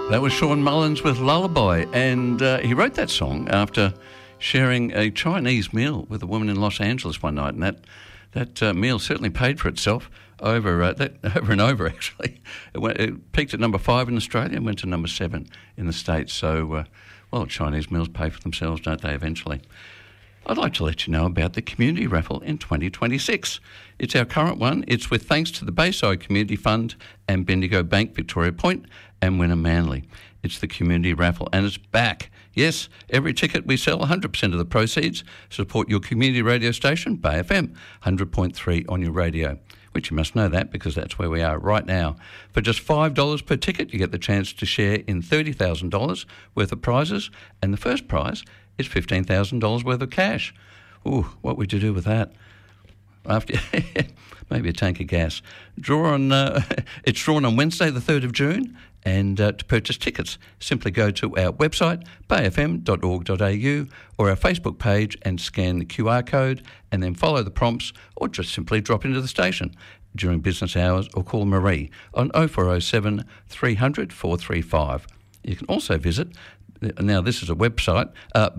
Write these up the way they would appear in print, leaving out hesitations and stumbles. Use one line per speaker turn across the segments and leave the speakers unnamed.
That was Sean Mullins with Lullaby, and he wrote that song after sharing a Chinese meal with a woman in Los Angeles one night, and that meal certainly paid for itself over and over, actually. It peaked at number 5 in Australia and went to number 7 in the States. So, Chinese meals pay for themselves, don't they, eventually? I'd like to let you know about the community raffle in 2026. It's our current one. It's with thanks to the Bayside Community Fund and Bendigo Bank, Victoria Point, and Wynnum Manly. It's the community raffle, and it's back. Yes, every ticket we sell, 100% of the proceeds support your community radio station, Bay FM, 100.3 on your radio, which you must know that because that's where we are right now. For just $5 per ticket, you get the chance to share in $30,000 worth of prizes, and the first prize is $15,000 worth of cash. Ooh, what would you do with that? After maybe a tank of gas. It's drawn on Wednesday, the 3rd of June, and to purchase tickets, simply go to our website, bayfm.org.au, or our Facebook page and scan the QR code, and then follow the prompts, or just simply drop into the station during business hours, or call Marie on 0407 300 435. You can also visit, now this is a website,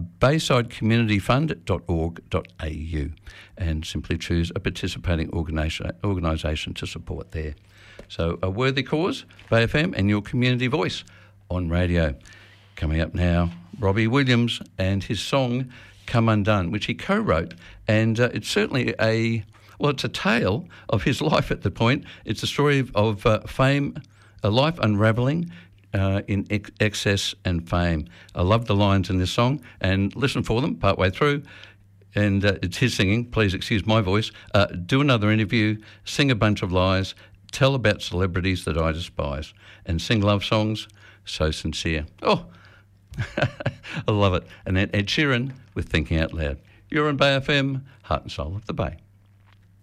baysidecommunityfund.org.au, and simply choose a participating organisation to support there. So a worthy cause, Bay FM and your community voice on radio. Coming up now, Robbie Williams and his song Come Undone, which he co-wrote, and it's certainly it's a tale of his life at the point. It's a story of fame, a life unravelling in excess and fame. I love the lines in this song, and listen for them partway through. And it's his singing, please excuse my voice. Do another interview, sing a bunch of lies, tell about celebrities that I despise, and sing love songs so sincere. Oh, I love it. And then Ed Sheeran with Thinking Out Loud. You're on Bay FM, heart and soul of the Bay.